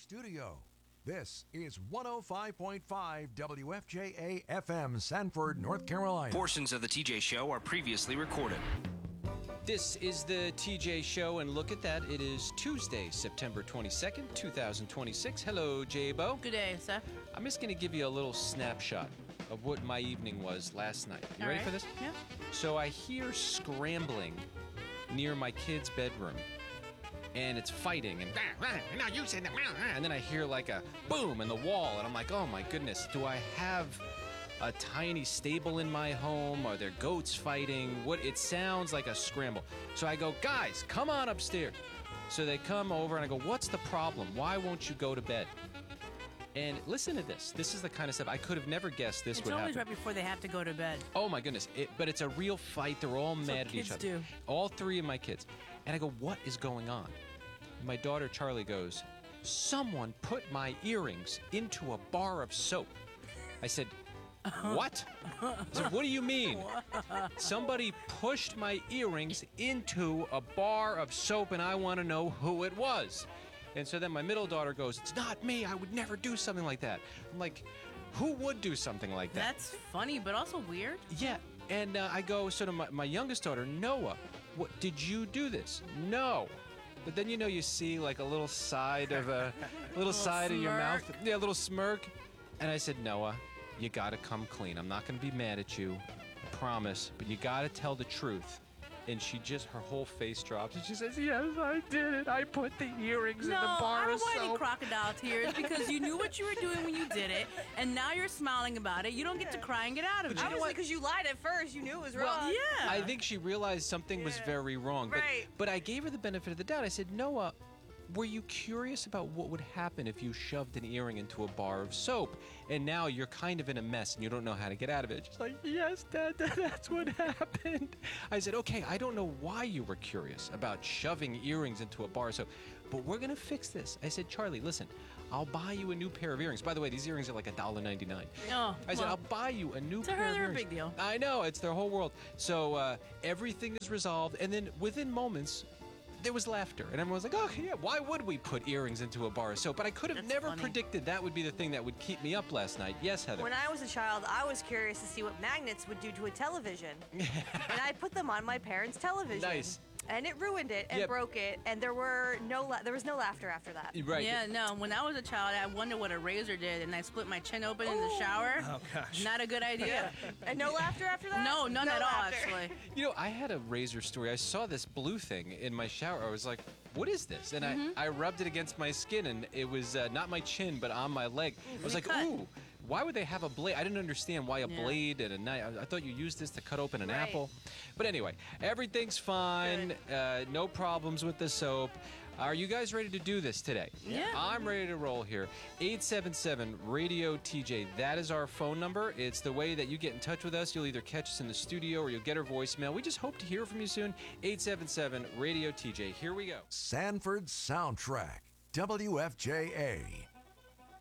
studio. This is 105.5 WFJA FM, Sanford, North Carolina. Portions of the TJ Show are previously recorded. This is the TJ Show, and look at that. It is Tuesday, September 22nd, 2026. Hello, J-Bo. Good day, Seth. I'm just going to give you a little snapshot of what my evening was last night. You ready for this? Yeah. So I hear scrambling near my kid's bedroom, and it's fighting, and now you said that, and then I hear like a boom in the wall, and I'm like, oh my goodness, do I have a tiny stable in my home? Are there goats fighting? What? It sounds like a scramble. So I go, guys, come on upstairs. So they come over, and I go, what's the problem? Why won't you go to bed? And listen to this. This is the kind of stuff I could have never guessed this would happen. It's always right before they have to go to bed. Oh my goodness. But it's a real fight. They're all mad at each other. Kids do. All three of my kids. And I go, what is going on? And my daughter Charlie goes, someone put my earrings into a bar of soap. I said, what? I said, what do you mean? Somebody pushed my earrings into a bar of soap, and I want to know who it was. And so then my middle daughter goes, it's not me. I would never do something like that. I'm like, who would do something like that? That's funny, but also weird. Yeah. And I go, so to my youngest daughter, Noah, what, did you do this? No. But then, you see like a little side of side of your mouth. Yeah, a little smirk. And I said, Noah, you got to come clean. I'm not going to be mad at you. I promise. But you got to tell the truth. And her whole face drops, and she says, yes, I did it. I put the earrings in the bar of soap. I don't want any crocodile tears because you knew what you were doing when you did it, and now you're smiling about it. You don't get to cry and get out of it. Obviously, because you lied at first. You knew it was wrong. Well, yeah. I think she realized something was very wrong. Right. But I gave her the benefit of the doubt. I said, Noah, were you curious about what would happen if you shoved an earring into a bar of soap? And now you're kind of in a mess and you don't know how to get out of it. She's like, yes, Dad, that's what happened. I said, okay, I don't know why you were curious about shoving earrings into a bar of soap, but we're going to fix this. I said, Charlie, listen, I'll buy you a new pair of earrings. By the way, these earrings are like $1.99. Oh, I said, I'll buy you a new pair of earrings. They're a big deal. I know, it's their whole world. So everything is resolved, and then within moments, there was laughter, and everyone was like, oh, yeah, why would we put earrings into a bar of soap? But I could have never predicted that would be the thing that would keep me up last night. Yes, Heather? When I was a child, I was curious to see what magnets would do to a television. And I put them on my parents' television. Nice. And it ruined it and broke it, and there was no laughter after that. Right. Yeah, no. When I was a child, I wondered what a razor did, and I split my chin open in the shower. Oh, gosh. Not a good idea. And no laughter after that? No, none No at all, laughter. actually. I had a razor story. I saw this blue thing in my shower. I was like, what is this? And I rubbed it against my skin, and it was not my chin, but on my leg. I was like, ooh, why would they have a blade? I didn't understand why a blade and a knife. I thought you used this to cut open an apple. But anyway, everything's fine. No problems with the soap. Are you guys ready to do this today? Yeah. I'm ready to roll here. 877-RADIO-TJ. That is our phone number. It's the way that you get in touch with us. You'll either catch us in the studio or you'll get our voicemail. We just hope to hear from you soon. 877-RADIO-TJ. Here we go. Sanford Soundtrack, WFJA.